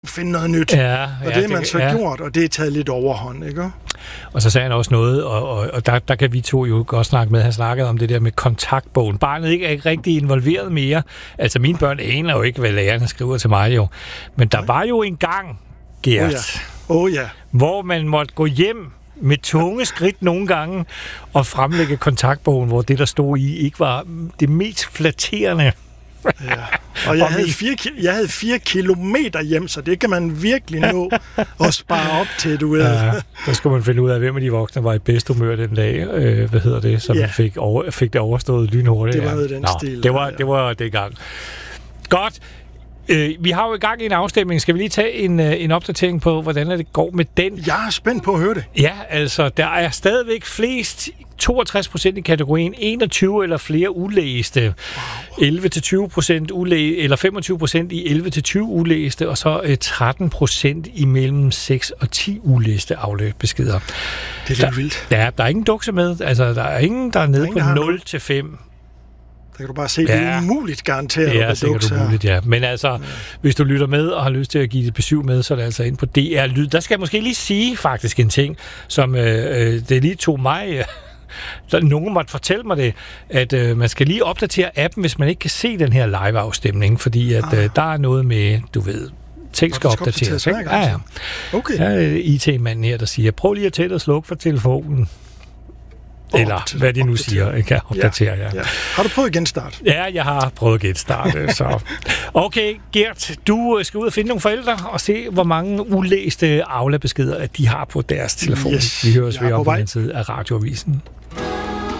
finde noget nyt. Ja, og det har man så gjort, og det er taget lidt overhånd, ikke? Og så sagde han også noget, og der kan vi to jo godt snakke med. Han snakkede om det der med kontaktbogen. Barnet ikke er rigtig involveret mere. Altså, mine børn aner jo ikke, hvad lærerne skriver til mig jo. Men der var jo en gang, Gert, hvor man måtte gå hjem med tunge skridt nogle gange og fremlægge kontaktbogen, hvor det, der stod i, ikke var det mest flatterende. Ja. Og jeg havde 4 kilometer hjem, så det kan man virkelig nå at spare op til, du ved. Ja, der skulle man finde ud af, hvem af de voksne var i bedst humør den dag, så man fik det overstået lynhurtigt. Det var noget den stil. Det var det gang. Godt. Vi har jo i gang i en afstemning. Skal vi lige tage en opdatering på, hvordan det går med den? Jeg er spændt på at høre det. Ja, altså, der er stadigvæk flest, 62% i kategorien 21 eller flere ulæste, 11-20% ulæste, eller 25% i 11-20 ulæste, og så 13% imellem 6 og 10 ulæste afløbsbeskeder. Det er lidt vildt. Ja, der er ingen dukse med. Altså, der er ingen, der er nede på 0-5. Der kan du bare se, det er umuligt garanteret. Det er sikkert umuligt, ja. Men altså, hvis du lytter med og har lyst til at give det besøg med, så er det altså ind på DR Lyd. Der skal jeg måske lige sige faktisk en ting, som det lige tog mig... Nogen måtte fortælle mig det, at man skal lige opdatere appen, hvis man ikke kan se den her live-afstemning, fordi at der er noget med, du ved, ting skal opdateres. Ja. Okay. Der er IT-manden her, der siger, prøv lige at tænde og slukke for telefonen. Eller hvad de nu siger, ikke? Opdatere, ja. Har du prøvet genstart? Ja, jeg har prøvet genstart. Så. Okay, Gert, du skal ud og finde nogle forældre og se, hvor mange ulæste Aula-beskeder, at de har på deres telefon. Yes. Vi høres ved om på den side af Radioavisen.